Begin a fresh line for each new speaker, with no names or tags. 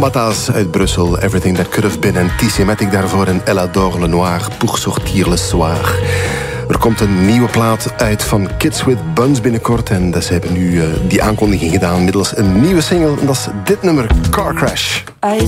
Matthäus uit Brussel, Everything That Could Have Been. En T-Sematic daarvoor en Elle adore le noir, pour sortir le soir. Er komt een nieuwe plaat uit van Kids With Buns binnenkort. En ze hebben nu die aankondiging gedaan middels een nieuwe single. En dat is dit nummer, Car Crash.